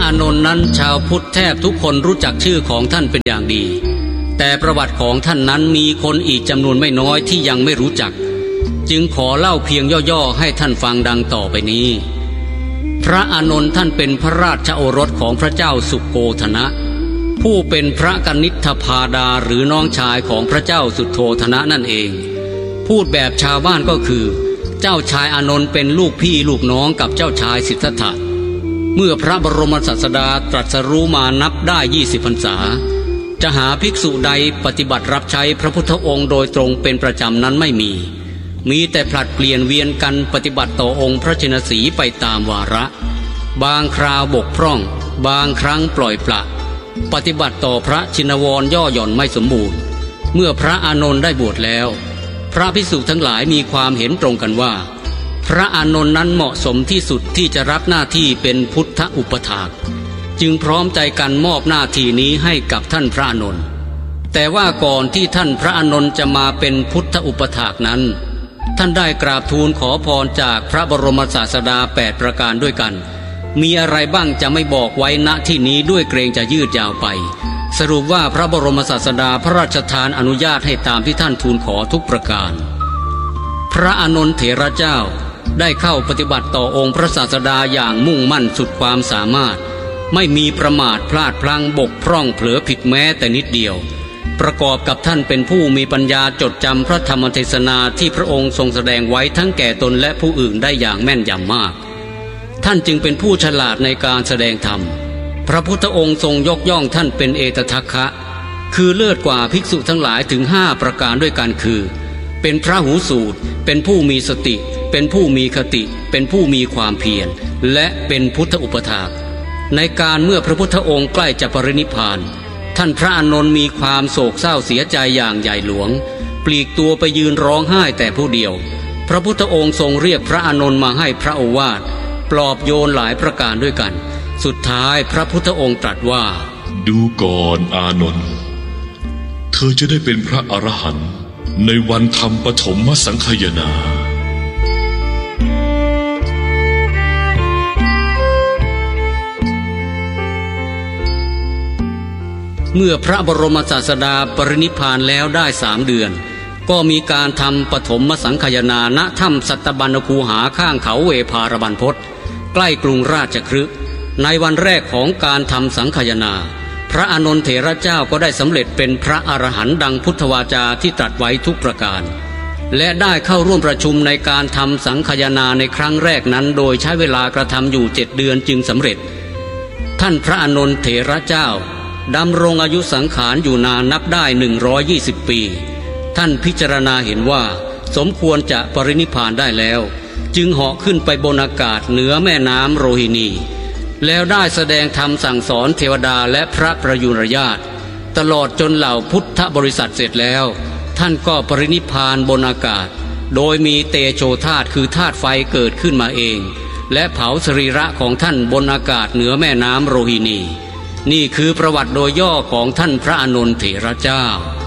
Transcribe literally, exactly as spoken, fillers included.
อานนท์นั้นชาวพุทธแทบทุกคนรู้จักชื่อของท่านเป็นอย่างดีแต่ประวัติของท่านนั้นมีคนอีกจำนวนไม่น้อยที่ยังไม่รู้จักจึงขอเล่าเพียงย่อๆให้ท่านฟังดังต่อไปนี้พระอานนท์ท่านเป็นพระราชโอรสของพระเจ้าสุโกธนะผู้เป็นพระกนิษฐพาดาหรือน้องชายของพระเจ้าสุโธธนะนั่นเองพูดแบบชาวบ้านก็คือเจ้าชายอานนท์เป็นลูกพี่ลูกน้องกับเจ้าชายสิทธัตถะเมื่อพระบรมศาสดาตรัสรู้มานับได้ยี่สิบพรรษาจะหาภิกษุใดปฏิบัติรับใช้พระพุทธองค์โดยตรงเป็นประจำนั้นไม่มีมีแต่ผลัดเปลี่ยนเวียนกันปฏิบัติต่อองค์พระชนสีไปตามวาระบางคราวบกพร่องบางครั้งปล่อยปละปฏิบัติต่อพระชินวรย่อหย่อนไม่สมบูรณ์เมื่อพระอานนท์ได้บวชแล้วพระภิกษุทั้งหลายมีความเห็นตรงกันว่าพระอานนท์นั้นเหมาะสมที่สุดที่จะรับหน้าที่เป็นพุทธอุปถากจึงพร้อมใจกันมอบหน้าที่นี้ให้กับท่านพระอานนท์แต่ว่าก่อนที่ท่านพระอานนท์จะมาเป็นพุทธอุปถากนั้นท่านได้กราบทูลขอพรจากพระบรมศาสดาแปดประการด้วยกันมีอะไรบ้างจะไม่บอกไว้ณที่นี้ด้วยเกรงจะยืดยาวไปสรุปว่าพระบรมศาสดาพระราชทานอนุญาตให้ตามที่ท่านทูลขอทุกประการพระอานนท์เถระเจ้าได้เข้าปฏิบัติต่อองค์พระศาสดาอย่างมุ่งมั่นสุดความสามารถไม่มีประมาทพลาดพลั้งบกพร่องเผลอผิดแม้แต่นิดเดียวประกอบกับท่านเป็นผู้มีปัญญาจดจำพระธรรมเทศนาที่พระองค์ทรงแสดงไว้ทั้งแก่ตนและผู้อื่นได้อย่างแม่นยำมากท่านจึงเป็นผู้ฉลาดในการแสดงธรรมพระพุทธองค์ทรงยกย่องท่านเป็นเอตทัคคะคือเลิศกว่าภิกษุทั้งหลายถึงห้าประการด้วยกันคือเป็นพระหูสูตรเป็นผู้มีสติเป็นผู้มีคติเป็นผู้มีความเพียรและเป็นพุทธอุปถากในการเมื่อพระพุทธองค์ใกล้จะปรินิพพานท่านพระอานนท์มีความโศกเศร้าเสียใจอย่างใหญ่หลวงปลีกตัวไปยืนร้องไห้แต่ผู้เดียวพระพุทธองค์ทรงเรียกพระอานนท์มาให้พระโอวาทปลอบโยนหลายประการด้วยกันสุดท้ายพระพุทธองค์ตรัสว่าดูก่อนอานนท์เธอจะได้เป็นพระอรหันต์ในวันทำปฐมสังฆายนาเมื่อพระบรมศาสดาปรินิพพานแล้วได้สามเดือนก็มีการทำปฐมสังฆายนาณถ้ำสัตบัญคูหาข้างเขาเวภารบรรพตใกล้กรุงราชคฤห์ในวันแรกของการทำสังฆายนาพระอานนท์เถระเจ้าก็ได้สำเร็จเป็นพระอรหันต์ดังพุทธวาจาที่ตรัสไว้ทุกประการและได้เข้าร่วมประชุมในการทำสังฆายนาในครั้งแรกนั้นโดยใช้เวลากระทำอยู่เจ็ดเดือนจึงสำเร็จท่านพระอานนท์เถระเจ้าดำรงอายุสังขารอยู่นานนับได้หนึ่งร้อยยี่สิบปีท่านพิจารณาเห็นว่าสมควรจะปรินิพพานได้แล้วจึงเหาะขึ้นไปบนอากาศเหนือแม่น้ำโรฮินีแล้วได้แสดงธรรมสั่งสอนเทวดาและพระประยุรญาติตลอดจนเหล่าพุทธบริษัทเสร็จแล้วท่านก็ปรินิพพานบนอากาศโดยมีเตโชธาตุคือธาตุไฟเกิดขึ้นมาเองและเผาสรีระของท่านบนอากาศเหนือแม่น้ำโรฮินีนี่คือประวัติโดยย่อของท่านพระอานนท์เถระเจ้า